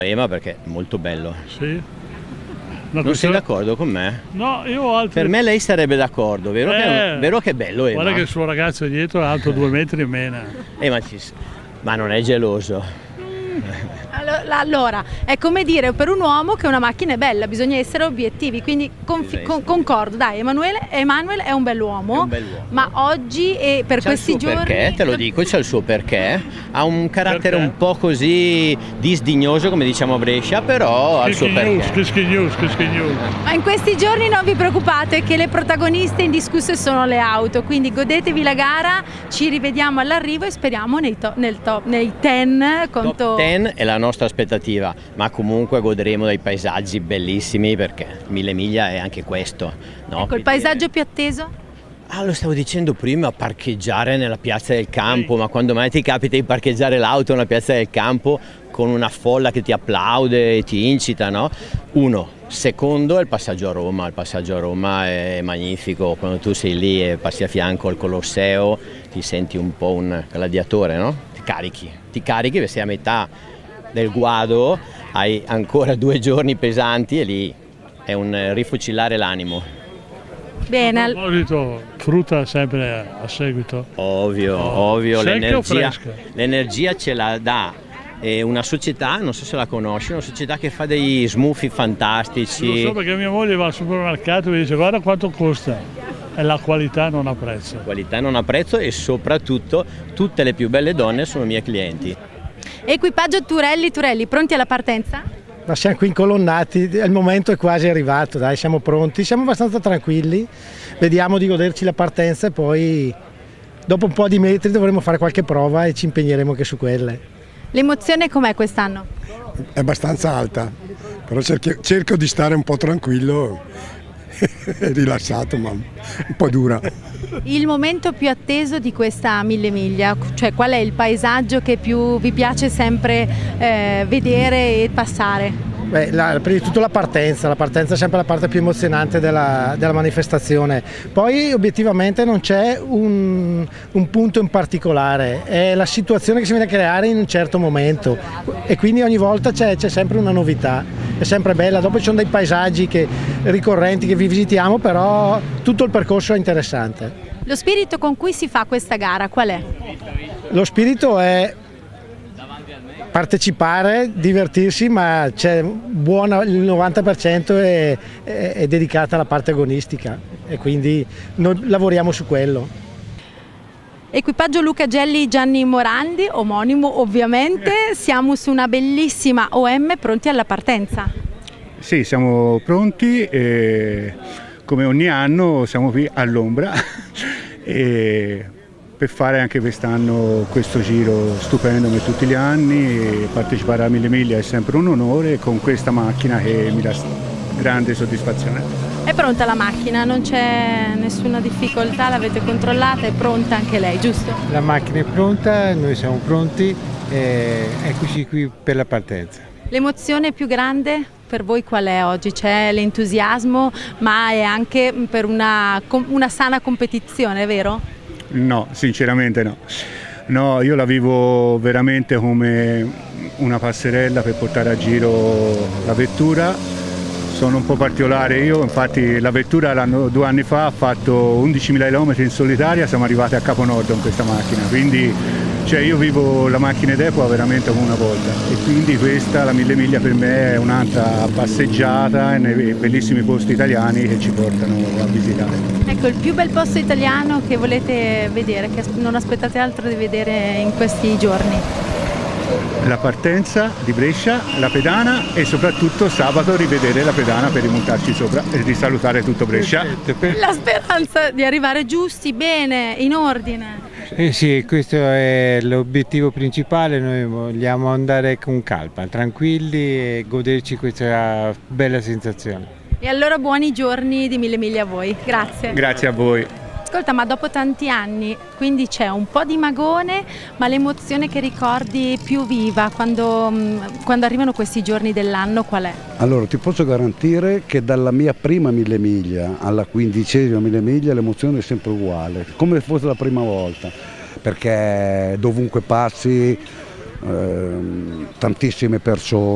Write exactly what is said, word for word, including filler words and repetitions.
Ema perché è molto bello. Sì. No, Non sei d'accordo con me? No, io ho altri... Per me lei sarebbe d'accordo, vero, Eh, che, vero che è bello Ema? Guarda che il suo ragazzo dietro è alto due metri e meno. Eh, ma, ci... ma non è geloso. Allora, è come dire per un uomo che una macchina è bella, bisogna essere obiettivi, quindi confi- con- concordo, dai, Emanuele, Emanuele è un bell'uomo, È un bell'uomo. ma oggi e per C'ha questi il suo giorni... perché, te lo dico, c'è il suo perché, ha un carattere Perché? un po' così disdignoso come diciamo a Brescia, però ha il suo perché. Schischignews, schischignews. Ma in questi giorni non vi preoccupate che le protagoniste indiscusse sono le auto, quindi godetevi la gara, ci rivediamo all'arrivo e speriamo nei, to- nel top, nei ten con Top dieci è la nostra aspettativa, ma comunque godremo dei paesaggi bellissimi perché Mille Miglia è anche questo. No? Ecco, il paesaggio più atteso? Ah, lo stavo dicendo prima, parcheggiare nella piazza del campo, ma quando mai ti capita di parcheggiare l'auto nella piazza del campo con una folla che ti applaude e ti incita, no? Uno. Secondo è il passaggio a Roma, il passaggio a Roma è magnifico, quando tu sei lì e passi a fianco al Colosseo ti senti un po' un gladiatore, no? Ti carichi, ti carichi perché sei a metà del guado, hai ancora due giorni pesanti e lì è un rifucillare l'animo. Bene. A proposito, frutta sempre a seguito? Ovvio, Oh, ovvio, secca o l'energia, fresca? l'energia ce la dà. È una società, non so se la conosci, una società che fa dei smoothie fantastici. Lo so perché mia moglie va al supermercato e mi dice guarda quanto costa e la qualità non ha prezzo. Qualità non ha prezzo e soprattutto tutte le più belle donne sono mie clienti. Equipaggio Turelli, Turelli, pronti alla partenza? Ma siamo qui incolonnati, il momento è quasi arrivato, dai, siamo pronti, siamo abbastanza tranquilli, vediamo di goderci la partenza e poi dopo un po' di metri dovremo fare qualche prova e ci impegneremo anche su quelle. L'emozione com'è quest'anno? È abbastanza alta, però cerchi, cerco di stare un po' tranquillo e rilassato, ma un po' dura. Il momento più atteso di questa Mille Miglia, cioè qual è il paesaggio che più vi piace sempre eh, vedere e passare? Beh, la, prima di tutto la partenza, la partenza è sempre la parte più emozionante della, della manifestazione, poi obiettivamente non c'è un, un punto in particolare, è la situazione che si viene a creare in un certo momento e quindi ogni volta c'è, c'è sempre una novità, è sempre bella, dopo ci sono dei paesaggi che, ricorrenti che vi visitiamo, però tutto il percorso è interessante. Lo spirito con cui si fa questa gara qual è? Lo spirito è partecipare, divertirsi, ma c'è buona, il novanta per cento è, è, è dedicata alla parte agonistica e quindi noi lavoriamo su quello. Equipaggio Luca Gelli, Gianni Morandi, omonimo ovviamente, siamo su una bellissima O M pronti alla partenza. Sì, siamo pronti e come ogni anno siamo qui all'ombra e per fare anche quest'anno questo giro stupendo come tutti gli anni. Partecipare a Mille Miglia è sempre un onore con questa macchina che mi dà grande soddisfazione. È pronta la macchina, non c'è nessuna difficoltà, l'avete controllata, è pronta anche lei, giusto? La macchina è pronta, noi siamo pronti e eccoci qui per la partenza. L'emozione più grande per voi qual è oggi? C'è l'entusiasmo, ma è anche per una, una sana competizione, vero? No, sinceramente no. No, io la vivo veramente come una passerella per portare a giro la vettura. Sono un po' particolare io, infatti la vettura due anni fa ha fatto undicimila chilometri in solitaria, siamo arrivati a Capo Nord con questa macchina, quindi cioè, io vivo la macchina d'epoca veramente come una volta e quindi questa, la Mille Miglia per me è un'altra passeggiata nei bellissimi posti italiani che ci portano a visitare. Ecco, il più bel posto italiano che volete vedere, che non aspettate altro di vedere in questi giorni? La partenza di Brescia, la pedana e soprattutto sabato rivedere la pedana per rimontarci sopra e risalutare tutto Brescia. La speranza di arrivare giusti, bene, in ordine. Eh sì, questo è l'obiettivo principale, noi vogliamo andare con calma, tranquilli e goderci questa bella sensazione. E allora buoni giorni di Mille Miglia a voi, grazie. Grazie a voi. Ascolta, ma dopo tanti anni, quindi c'è un po' di magone, ma l'emozione che ricordi più viva quando, quando arrivano questi giorni dell'anno qual è? Allora, ti posso garantire che dalla mia prima Mille Miglia alla quindicesima Mille Miglia l'emozione è sempre uguale, come se fosse la prima volta, perché dovunque passi, eh, tantissime persone.